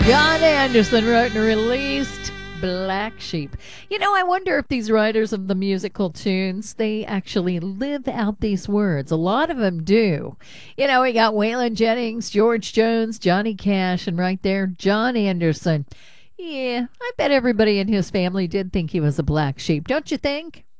John Anderson wrote and released Black Sheep. You know, I wonder if these writers of the musical tunes, they actually live out these words. A lot of them do. You know, we got Waylon Jennings, George Jones, Johnny Cash, and right there, John Anderson. Yeah, I bet everybody in his family did think he was a black sheep, don't you think?